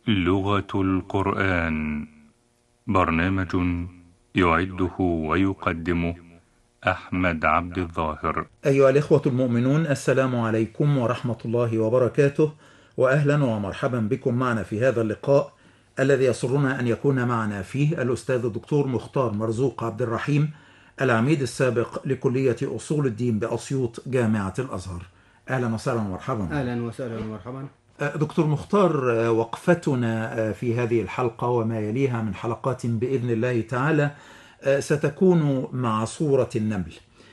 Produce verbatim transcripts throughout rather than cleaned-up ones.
لغة القرآن، برنامج يعده ويقدمه أحمد عبد الظاهر. أيها الإخوة المؤمنون، السلام عليكم ورحمة الله وبركاته، وأهلا ومرحبا بكم معنا في هذا اللقاء الذي يسرنا أن يكون معنا فيه الأستاذ الدكتور مختار مرزوق عبد الرحيم، العميد السابق لكلية أصول الدين بأسيوط جامعة الأزهر. أهلا وسهلا ومرحبا. أهلا وسهلا ومرحبا. دكتور مختار، وقفتنا في هذه الحلقة وما يليها من حلقات بإذن الله تعالى ستكون مع سورة النمل.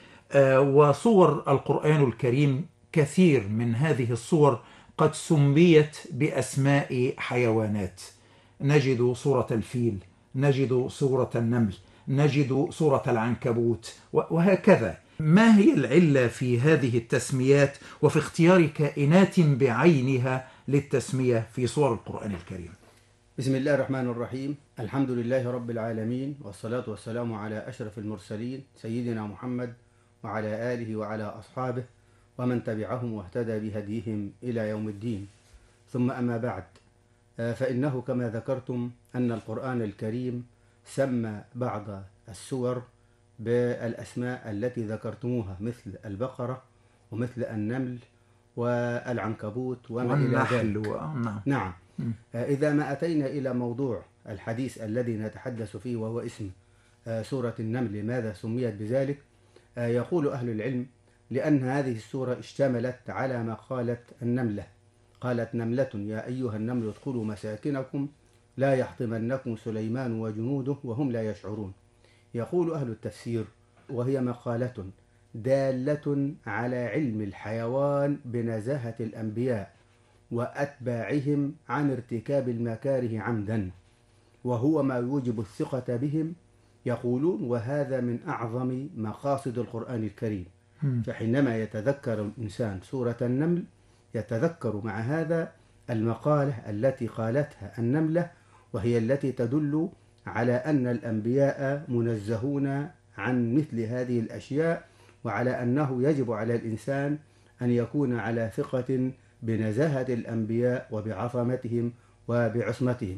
وصور القرآن الكريم كثير من هذه الصور قد سميت بأسماء حيوانات، نجد سورة الفيل، نجد سورة النمل، نجد سورة العنكبوت، وهكذا. ما هي العلة في هذه التسميات وفي اختيار كائنات بعينها للتسمية في سور القرآن الكريم؟ بسم الله الرحمن الرحيم، الحمد لله رب العالمين، والصلاة والسلام على أشرف المرسلين سيدنا محمد وعلى آله وعلى أصحابه ومن تبعهم واهتدى بهديهم إلى يوم الدين. ثم أما بعد، فإنه كما ذكرتم أن القرآن الكريم سمى بعض السور بالأسماء التي ذكرتموها، مثل البقرة ومثل النمل والعنكبوت وما إلى ذلك. و... نعم. نعم. إذا ما أتينا إلى موضوع الحديث الذي نتحدث فيه وهو اسم سورة النمل، لماذا سميت بذلك؟ يقول أهل العلم لأن هذه السورة اشتملت على ما قالت النملة. قالت نملة يا أيها النمل ادخلوا مساكنكم لا يحطمنكم سليمان وجنوده وهم لا يشعرون. يقول أهل التفسير وهي مقالة دالة على علم الحيوان بنزاهة الأنبياء وأتباعهم عن ارتكاب المكاره عمدا، وهو ما يوجب الثقة بهم. يقولون وهذا من أعظم مقاصد القرآن الكريم. فحينما يتذكر الإنسان سورة النمل يتذكر مع هذا المقالة التي قالتها النملة، وهي التي تدل على أن الأنبياء منزهون عن مثل هذه الأشياء، وعلى أنه يجب على الإنسان أن يكون على ثقة بنزاهة الأنبياء وبعظمتهم وبعصمتهم.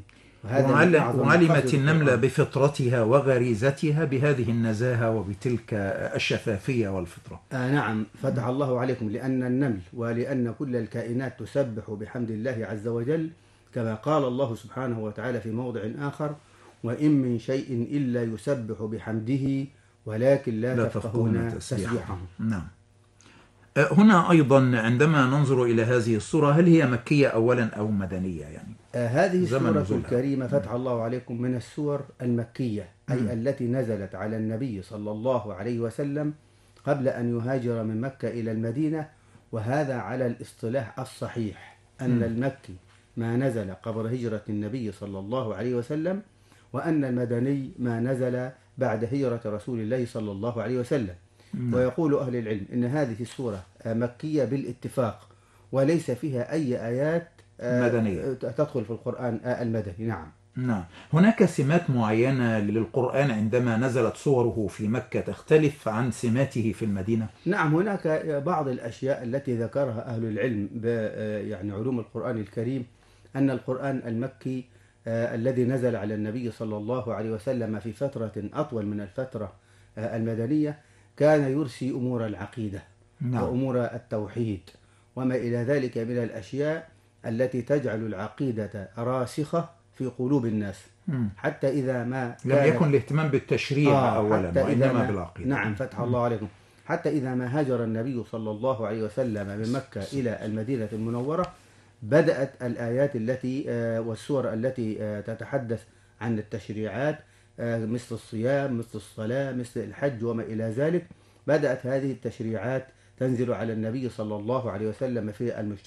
وعلمت النملة بفطرتها وغريزتها بهذه النزاهة وبتلك الشفافية والفطرة. آه نعم، فتح الله عليكم. لأن النمل ولأن كل الكائنات تسبح بحمد الله عز وجل، كما قال الله سبحانه وتعالى في موضع آخر وإن من شيء إلا يسبح بحمده ولكن لا, لا تفقهون تسبيحهم. نعم. هنا أيضا عندما ننظر إلى هذه السورة، هل هي مكية أولا أو مدنية؟ يعني آه هذه السورة الكريمة فتح الله عليكم من السور المكية، أي م. التي نزلت على النبي صلى الله عليه وسلم قبل أن يهاجر من مكة إلى المدينة. وهذا على الاصطلاح الصحيح أن م. المكي ما نزل قبل هجرة النبي صلى الله عليه وسلم، وأن المدني ما نزل بعد هجرة رسول الله صلى الله عليه وسلم. م. ويقول أهل العلم إن هذه السورة مكية بالاتفاق، وليس فيها أي آيات مدنية تدخل في القرآن المدني. نعم. نعم. هناك سمات معينة للقرآن عندما نزلت صوره في مكة تختلف عن سماته في المدينة؟ نعم، هناك بعض الأشياء التي ذكرها أهل العلم يعني علوم القرآن الكريم، أن القرآن المكي آه الذي نزل على النبي صلى الله عليه وسلم في فترة أطول من الفترة آه المدنية كان يرسي أمور العقيدة. نعم. وأمور التوحيد وما إلى ذلك من الأشياء التي تجعل العقيدة راسخة في قلوب الناس. م. حتى إذا ما لم يكن الاهتمام بالتشريع آه أولا وإنما بالعقيدة. نعم، فتح الله عليكم. حتى إذا ما هاجر النبي صلى الله عليه وسلم من مكة إلى المدينة المنورة بدأت الآيات التي والسور التي تتحدث عن التشريعات مثل الصيام مثل الصلاة مثل الحج وما إلى ذلك، بدأت هذه التشريعات تنزل على النبي صلى الله عليه وسلم في المجتمع